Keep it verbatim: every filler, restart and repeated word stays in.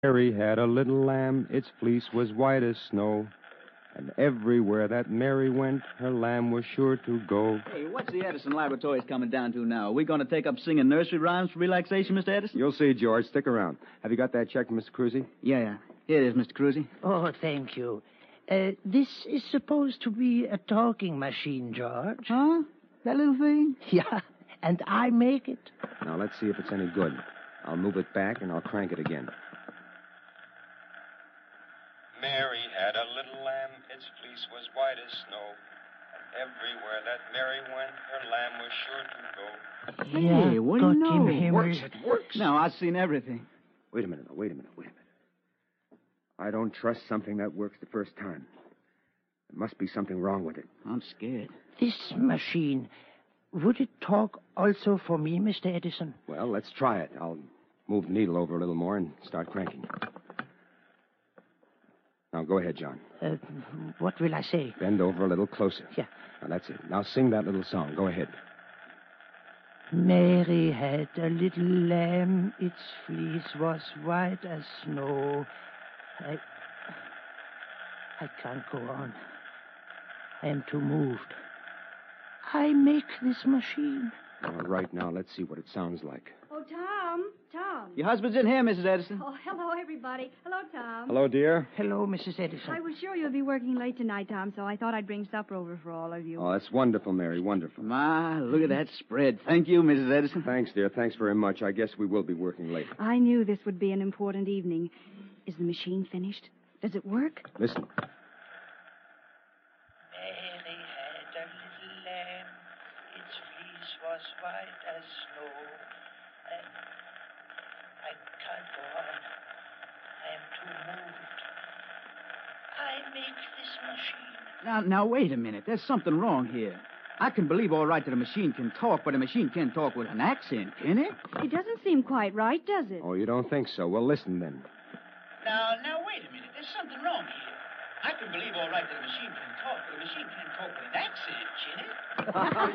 Mary had a little lamb, its fleece was white as snow. And everywhere that Mary went, her lamb was sure to go. Hey, what's the Edison Laboratories coming down to now? Are we going to take up singing nursery rhymes for relaxation, Mister Edison? You'll see, George. Stick around. Have you got that check, Mister Cruzy? Yeah, yeah. Here it is, Mister Cruzy. Oh, thank you. Uh, this is supposed to be a talking machine, George. Huh? That little thing? Yeah, and I make it. Now, let's see if it's any good. I'll move it back, and I'll crank it again. Mary had a little lamb, its fleece was white as snow. And everywhere that Mary went, her lamb was sure to go. Hey, Yeah, what do you got know? him, Henry. Works, it works. Now, I've seen everything. Wait a minute, now, wait a minute, wait a minute. I don't trust something that works the first time. There must be something wrong with it. I'm scared. This machine, would it talk also for me, Mister Edison? Well, let's try it. I'll move the needle over a little more and start cranking. Now, go ahead, John. Uh, what will I say? Bend over a little closer. Yeah. Now, that's it. Now, sing that little song. Go ahead. Mary had a little lamb, its fleece was white as snow. I... I can't go on. I am too moved. I make this machine. All right, now, let's see what it sounds like. Oh, Tom. Tom. Your husband's in here, Missus Edison. Oh, hello, everybody. Hello, Tom. Hello, dear. Hello, Missus Edison. I was sure you'd be working late tonight, Tom, so I thought I'd bring supper over for all of you. Oh, that's wonderful, Mary. Wonderful. My, look at that spread. Thank you, Missus Edison. Thanks, dear. Thanks very much. I guess we will be working late. I knew this would be an important evening. Is the machine finished? Does it work? Listen. Mary had a little lamb, its fleece was white as snow. I, I can't go on. I am too moved. I make this machine. Now, now, wait a minute. There's something wrong here. I can believe all right that a machine can talk, but a machine can't talk with an accent, can it? It doesn't seem quite right, does it? Oh, you don't think so? Well, listen then. Now, now, wait a minute. There's something wrong here. I can believe all right that a machine can talk, but a machine can't talk with an accent, can it?